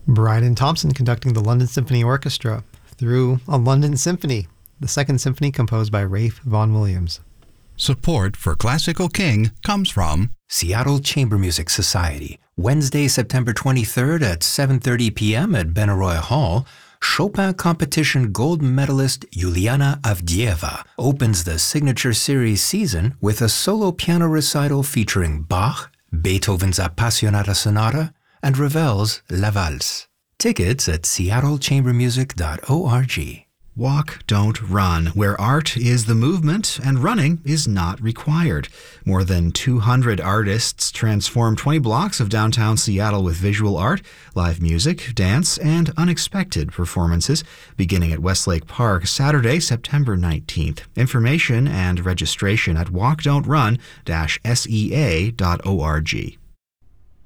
Bryden Thompson conducting the London Symphony Orchestra through A London Symphony, the second symphony composed by Ralph Vaughan Williams. Support for Classical King comes from Seattle Chamber Music Society. Wednesday, September 23rd at 7:30 p.m. at Benaroya Hall, Chopin competition gold medalist Yuliana Avdieva opens the Signature Series season with a solo piano recital featuring Bach, Beethoven's Appassionata Sonata, and Ravel's La Valse. Tickets at seattlechambermusic.org. Walk, don't run, where art is the movement and running is not required. More than 200 artists transform 20 blocks of downtown Seattle with visual art, live music, dance, and unexpected performances, beginning at Westlake Park Saturday, September 19th. Information and registration at walkdon'trun-sea.org.